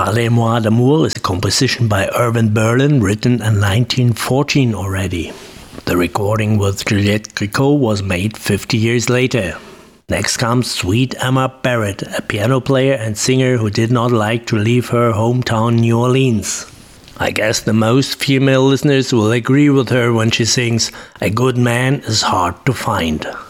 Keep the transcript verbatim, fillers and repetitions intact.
Parlez-moi d'amour is a composition by Irving Berlin written in nineteen fourteen already. The recording with Juliette Gréco was made fifty years later. Next comes Sweet Emma Barrett, a piano player and singer who did not like to leave her hometown New Orleans. I guess the most female listeners will agree with her when she sings, "A good man is hard to find."